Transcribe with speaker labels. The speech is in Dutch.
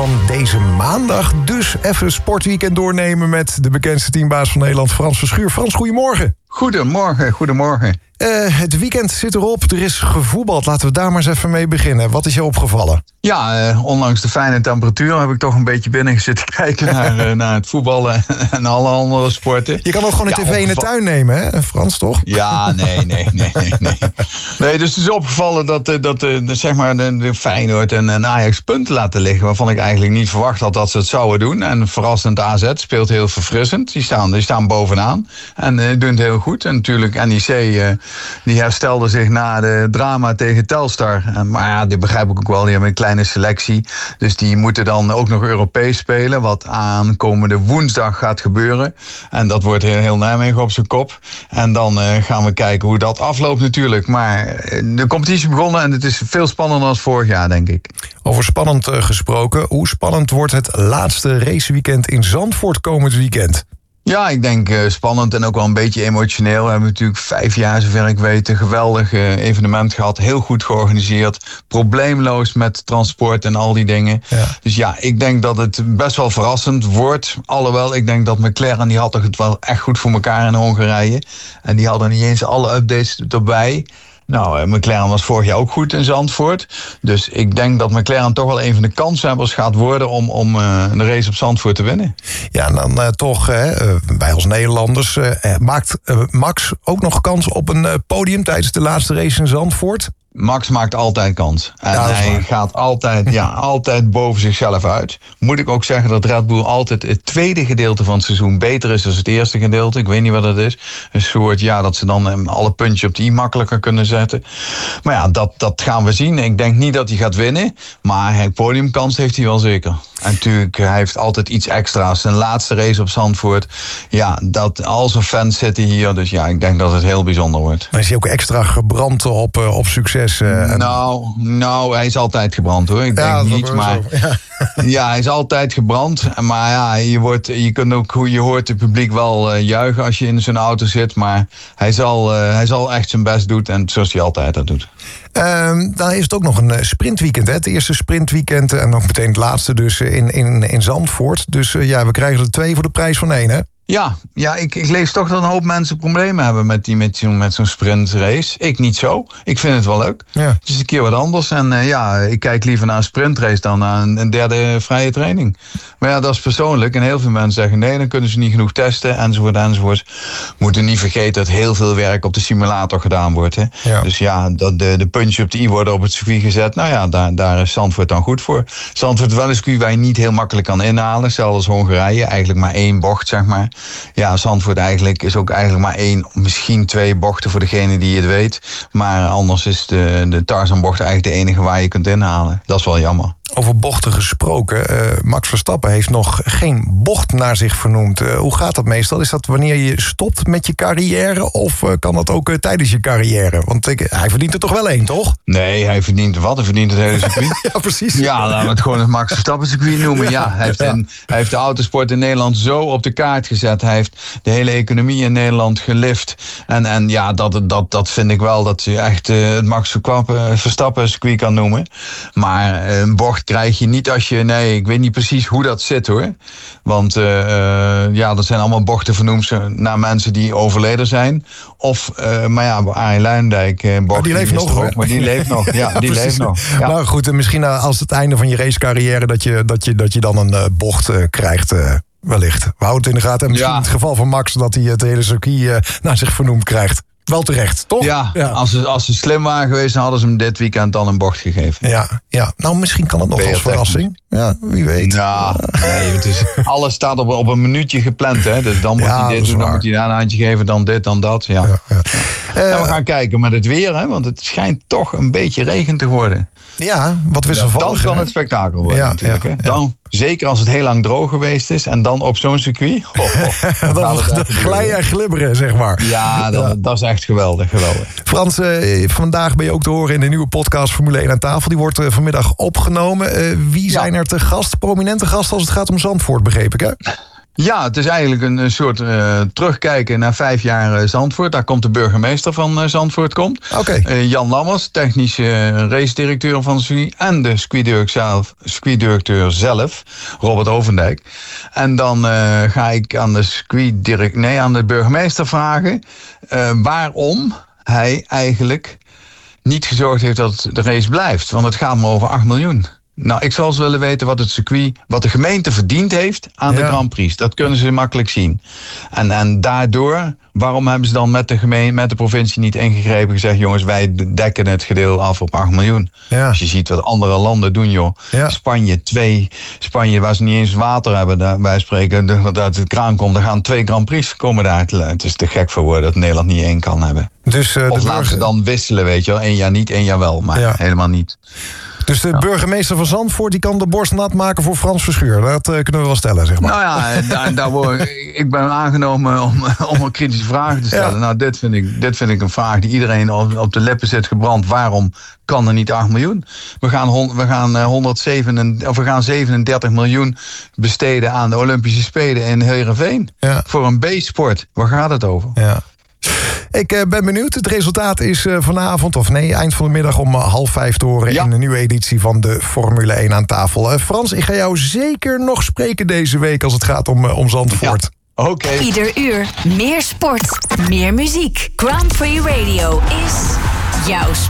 Speaker 1: van deze maandag. Dus even sportweekend doornemen met de bekendste teambaas van Nederland, Frans Verschuur. Frans, goedemorgen.
Speaker 2: Goedemorgen.
Speaker 1: Het weekend zit erop, er is gevoetbald. Laten we daar maar eens even mee beginnen. Wat is je opgevallen?
Speaker 2: Ja, ondanks de fijne temperatuur heb ik toch een beetje binnen zitten kijken naar het voetballen en alle andere sporten.
Speaker 1: Je kan ook gewoon een tv in de tuin nemen, hè, Frans, toch?
Speaker 2: Ja, nee. Nee, dus het is opgevallen dat zeg maar de Feyenoord en Ajax punten laten liggen, waarvan ik eigenlijk niet verwacht had dat ze het zouden doen. En verrassend AZ speelt heel verfrissend. Die staan bovenaan en doen het heel goed. En natuurlijk NEC, die herstelde zich na de drama tegen Telstar. Maar ja, dit begrijp ik ook wel, die hebben een kleine selectie. Dus die moeten dan ook nog Europees spelen, wat aankomende woensdag gaat gebeuren. En dat wordt heel Nijmegen op zijn kop. En dan gaan we kijken hoe dat afloopt natuurlijk. Maar de competitie is begonnen en het is veel spannender dan vorig jaar, denk ik.
Speaker 1: Over spannend gesproken, hoe spannend wordt het laatste raceweekend in Zandvoort komend weekend?
Speaker 2: Ja, ik denk spannend en ook wel een beetje emotioneel. We hebben natuurlijk 5 jaar, zover ik weet, een geweldig evenement gehad. Heel goed georganiseerd, probleemloos met transport en al die dingen. Ja. Dus ja, ik denk dat het best wel verrassend wordt. Alhoewel, ik denk dat McLaren, die had het wel echt goed voor elkaar in Hongarije. En die hadden niet eens alle updates erbij. Nou, McLaren was vorig jaar ook goed in Zandvoort. Dus ik denk dat McLaren toch wel een van de kanshebbers gaat worden om de race op Zandvoort te winnen.
Speaker 1: Ja, en dan toch, wij als Nederlanders, maakt Max ook nog kans op een podium tijdens de laatste race in Zandvoort?
Speaker 2: Max maakt altijd kans. En hij gaat altijd boven zichzelf uit. Moet ik ook zeggen dat Red Bull altijd het tweede gedeelte van het seizoen beter is dan het eerste gedeelte. Ik weet niet wat dat is. Een soort, dat ze dan alle puntjes op de i makkelijker kunnen zetten. Maar ja, dat gaan we zien. Ik denk niet dat hij gaat winnen. Maar podiumkans heeft hij wel zeker. En natuurlijk, hij heeft altijd iets extra's. Zijn laatste race op Zandvoort. Ja, dat al zijn fans zitten hier. Dus ja, ik denk dat het heel bijzonder wordt.
Speaker 1: Maar is hij ook extra gebrand op succes?
Speaker 2: Nou, hij is altijd gebrand, hoor. Ik denk niet, maar... Ja, hij is altijd gebrand. Maar ja, je hoort het publiek wel juichen als je in zo'n auto zit. Maar hij zal echt zijn best doen. En zoals hij altijd dat doet.
Speaker 1: Dan is het ook nog een sprintweekend, hè? Het eerste sprintweekend en nog meteen het laatste dus in Zandvoort. Dus we krijgen er 2 voor de prijs van 1, hè?
Speaker 2: Ja, ik lees toch dat een hoop mensen problemen hebben met zo'n sprintrace. Ik niet zo. Ik vind het wel leuk. Ja. Het is een keer wat anders. En ik kijk liever naar een sprintrace dan naar een derde vrije training. Maar ja, dat is persoonlijk. En heel veel mensen zeggen nee, dan kunnen ze niet genoeg testen, enzovoort. We moeten niet vergeten dat heel veel werk op de simulator gedaan wordt. Hè? Ja. Dus ja, dat de puntjes op de i worden op het circuit gezet. Nou ja, daar is Zandvoort dan goed voor. Zandvoort is wel een circuit waar je niet heel makkelijk kan inhalen. Zelfs als Hongarije. Eigenlijk maar 1 bocht, zeg maar. Ja, Zandvoort is ook eigenlijk maar 1, misschien 2 bochten voor degene die het weet. Maar anders is de Tarzanbocht eigenlijk de enige waar je kunt inhalen. Dat is wel jammer.
Speaker 1: Over bochten gesproken, Max Verstappen heeft nog geen bocht naar zich vernoemd. Hoe gaat dat meestal? Is dat wanneer je stopt met je carrière of kan dat ook tijdens je carrière? Want hij verdient er toch wel 1, toch?
Speaker 2: Nee, hij verdient het hele circuit.
Speaker 1: Ja, precies.
Speaker 2: Ja, laten we het gewoon het Max Verstappen circuit noemen. Ja, hij heeft de autosport in Nederland zo op de kaart gezet. Hij heeft de hele economie in Nederland gelift. En ja, dat vind ik wel dat je echt het Max Verstappen circuit kan noemen. Maar een bocht krijg je niet als je... Nee, ik weet niet precies hoe dat zit, hoor. Want dat zijn allemaal bochten vernoemd naar mensen die overleden zijn. Of, Arie Luijendijk...
Speaker 1: die leeft nog, hoor.
Speaker 2: Maar die leeft nog. Ja, die leeft nog. Ja.
Speaker 1: Nou goed, en misschien als het einde van je racecarrière dat je dan een bocht krijgt... wellicht. We houden het in de gaten. En misschien in het geval van Max dat hij het hele circuit naar zich vernoemd krijgt. Wel terecht, toch?
Speaker 2: Ja. Als ze slim waren geweest, dan hadden ze hem dit weekend dan een bocht gegeven.
Speaker 1: Ja. Nou, misschien kan het nog als verrassing. Ja, wie weet.
Speaker 2: Ja, nee, alles staat op een minuutje gepland, hè. Dus dan moet hij dit doen, dan moet hij daar een handje geven, dan dit, dan dat. Ja. We gaan kijken met het weer, hè, want het schijnt toch een beetje regen te worden.
Speaker 1: Ja, wat wisselvallig.
Speaker 2: Dan kan het spektakel worden natuurlijk. Hè. Dan, zeker als het heel lang droog geweest is en dan op zo'n circuit.
Speaker 1: Dan glijden en glibberen, zeg maar.
Speaker 2: Ja, dat is echt geweldig.
Speaker 1: Frans, vandaag ben je ook te horen in de nieuwe podcast Formule 1 aan tafel. Die wordt vanmiddag opgenomen. Wie zijn er te gast, prominente gasten als het gaat om Zandvoort, begreep ik, hè?
Speaker 2: Ja, het is eigenlijk een soort terugkijken naar 5 jaar Zandvoort. Daar komt de burgemeester van Zandvoort. Jan Lammers, technische race-directeur van de circuit. En de circuitdirecteur zelf, Robert Ovendijk. En dan ga ik aan de burgemeester vragen waarom hij eigenlijk niet gezorgd heeft dat de race blijft. Want het gaat maar over 8 miljoen. Nou, ik zou eens willen weten wat de gemeente verdiend heeft aan de Grand Prix. Dat kunnen ze makkelijk zien. En daardoor, waarom hebben ze dan met de provincie niet ingegrepen en gezegd, jongens, wij dekken het gedeelte af op 8 miljoen. Ja. Als je ziet wat andere landen doen, joh. Ja. Spanje, waar ze niet eens water hebben, daar, wij spreken, dat uit de kraan komt, er gaan 2 Grand Prix komen daar. Het is te gek voor woorden dat Nederland niet 1 kan hebben. Dus, of laten ze dan wisselen, weet je wel. 1 jaar niet, 1 jaar wel, maar helemaal niet.
Speaker 1: Dus de burgemeester van Zandvoort die kan de borst nat maken voor Frans Verschuur. Dat kunnen we wel stellen, zeg maar.
Speaker 2: Nou ja, ik ben aangenomen om een kritische vragen te stellen. Ja. Nou, dit vind ik een vraag die iedereen op de lippen zit gebrand. Waarom kan er niet 8 miljoen? We gaan 37 miljoen besteden aan de Olympische Spelen in Heerenveen. Ja. Voor een B-sport. Waar gaat het over?
Speaker 1: Ja. Ik ben benieuwd. Het resultaat is eind van de middag om 4:30 te horen in een nieuwe editie van de Formule 1 aan tafel. Frans, ik ga jou zeker nog spreken deze week als het gaat om Zandvoort.
Speaker 2: Ja. Okay.
Speaker 3: Ieder uur meer sport, meer muziek. Grand Prix Radio is jouw sport.